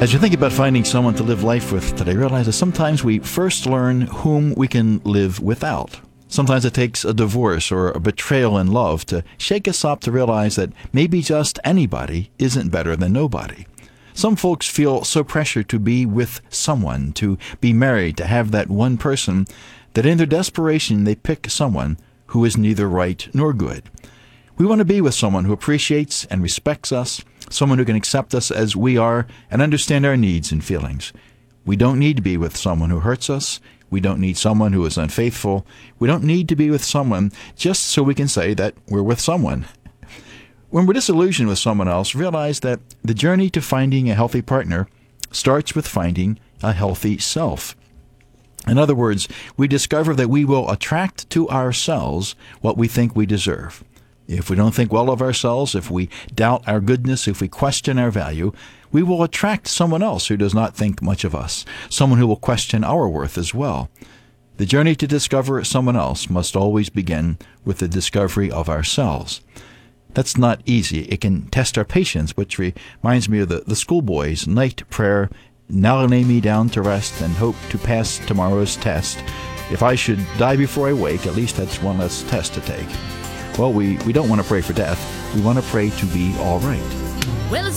As you think about finding someone to live life with today, realize that sometimes we first learn whom we can live without. Sometimes it takes a divorce or a betrayal in love to shake us up to realize that maybe just anybody isn't better than nobody. Some folks feel so pressured to be with someone, to be married, to have that one person, that in their desperation they pick someone who is neither right nor good. We want to be with someone who appreciates and respects us, someone who can accept us as we are and understand our needs and feelings. We don't need to be with someone who hurts us. We don't need someone who is unfaithful. We don't need to be with someone just so we can say that we're with someone. When we're disillusioned with someone else, realize that the journey to finding a healthy partner starts with finding a healthy self. In other words, we discover that we will attract to ourselves what we think we deserve. If we don't think well of ourselves, if we doubt our goodness, if we question our value, we will attract someone else who does not think much of us, someone who will question our worth as well. The journey to discover someone else must always begin with the discovery of ourselves. That's not easy. It can test our patience, which reminds me of the schoolboy's night prayer, "Now lay me down to rest and hope to pass tomorrow's test. If I should die before I wake, at least that's one less test to take." Well, we don't want to pray for death. We want to pray to be all right. Well,